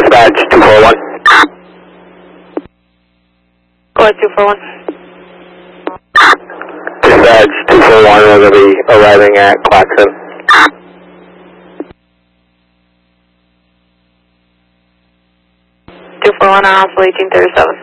Dispatch 241. Go ahead, 241. Dispatch 241, we're going to be arriving at Claxon. 241 on Alpha 1837.